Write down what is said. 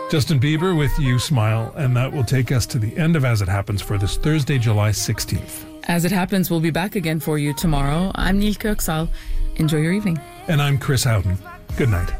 Justin Bieber with You Smile, and that will take us to the end of As It Happens for this Thursday, July 16th. As It Happens, we'll be back again for you tomorrow. I'm Neil Kirksall. Enjoy your evening. And I'm Chris Houghton. Good night.